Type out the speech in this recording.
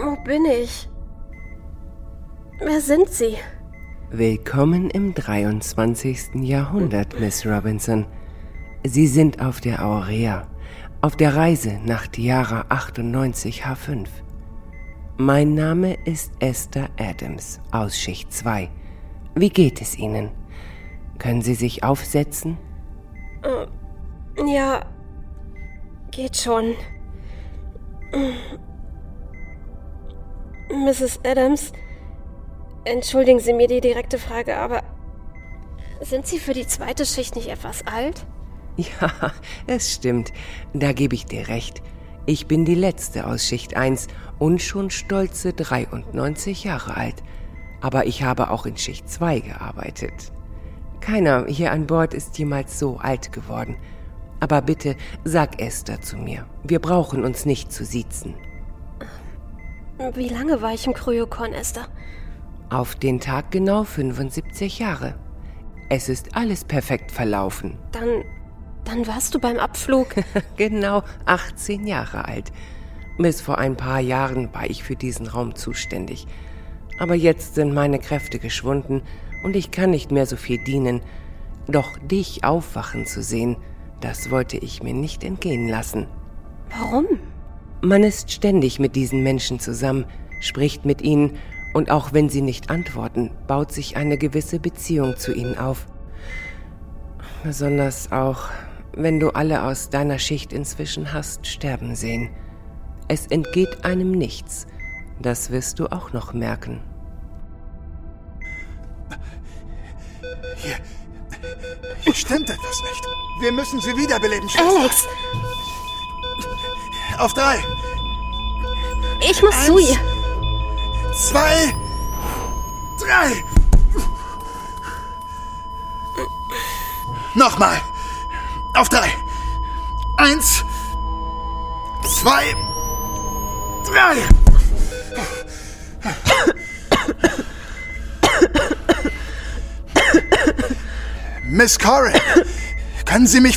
Wo bin ich? Wer sind Sie? Willkommen im 23. Jahrhundert, Miss Robinson. Sie sind auf der Aurea, auf der Reise nach Tiara 98 H5. Mein Name ist Esther Adams aus Schicht 2. Wie geht es Ihnen? Können Sie sich aufsetzen? Ja, geht schon. Mrs. Adams, entschuldigen Sie mir die direkte Frage, aber sind Sie für die zweite Schicht nicht etwas alt? Ja, es stimmt. Da gebe ich dir recht. Ich bin die Letzte aus Schicht 1 und schon stolze 93 Jahre alt. Aber ich habe auch in Schicht 2 gearbeitet. Keiner hier an Bord ist jemals so alt geworden. Aber bitte, sag Esther zu mir. Wir brauchen uns nicht zu siezen. Wie lange war ich im Kryokon, Esther? Auf den Tag genau 75 Jahre. Es ist alles perfekt verlaufen. Dann warst du beim Abflug. Genau 18 Jahre alt. Bis vor ein paar Jahren war ich für diesen Raum zuständig. Aber jetzt sind meine Kräfte geschwunden und ich kann nicht mehr so viel dienen. Doch dich aufwachen zu sehen, das wollte ich mir nicht entgehen lassen. Warum? Man ist ständig mit diesen Menschen zusammen, spricht mit ihnen und auch wenn sie nicht antworten, baut sich eine gewisse Beziehung zu ihnen auf. Besonders auch, wenn du alle aus deiner Schicht inzwischen hast sterben sehen. Es entgeht einem nichts. Das wirst du auch noch merken. Hier stimmt etwas nicht. Wir müssen sie wiederbeleben, Schwester. Alex! Auf 3. Ich muss zu ihr. 2, 3. Nochmal. Auf 3. 1, 2, 3. Miss Corrin, können Sie mich